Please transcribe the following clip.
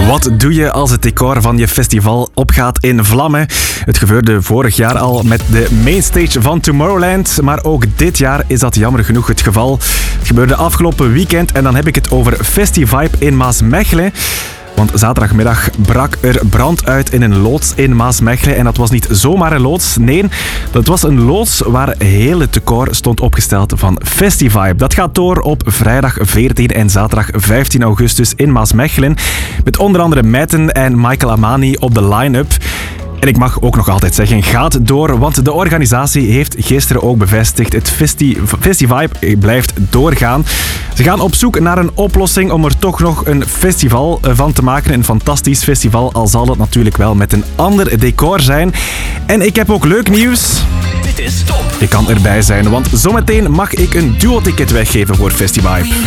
Wat doe je als het decor van je festival opgaat in vlammen? Het gebeurde vorig jaar al met de mainstage van Tomorrowland, maar ook dit jaar is dat jammer genoeg het geval. Het gebeurde afgelopen weekend en dan heb ik het over Festivibe in Maasmechelen. Want zaterdagmiddag brak er brand uit in een loods in Maasmechelen. En dat was niet zomaar een loods. Nee, dat was een loods waar heel het decor stond opgesteld van Festivibe. Dat gaat door op vrijdag 14 en zaterdag 15 augustus in Maasmechelen. Met onder andere Metten en Michael Amani op de line-up. En ik mag ook nog altijd zeggen, gaat door, want de organisatie heeft gisteren ook bevestigd, het Festivibe blijft doorgaan. Ze gaan op zoek naar een oplossing om er toch nog een festival van te maken. Een fantastisch festival, al zal het natuurlijk wel met een ander decor zijn. En ik heb ook leuk nieuws. Dit is top. Je kan erbij zijn, want zometeen mag ik een duo-ticket weggeven voor Festivibe.